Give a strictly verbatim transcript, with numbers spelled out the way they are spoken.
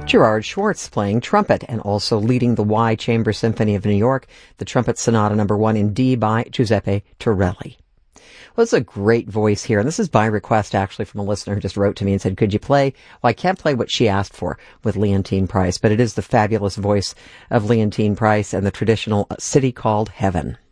Gerard Schwartz playing trumpet and also leading the Y Chamber Symphony of New York, the Trumpet Sonata number one in D by Giuseppe Torelli. Well, it's a great voice here, and this is by request, actually, from a listener who just wrote to me and said, could you play? Well, I can't play what she asked for with Leontyne Price, but it is the fabulous voice of Leontyne Price and the traditional City Called Heaven.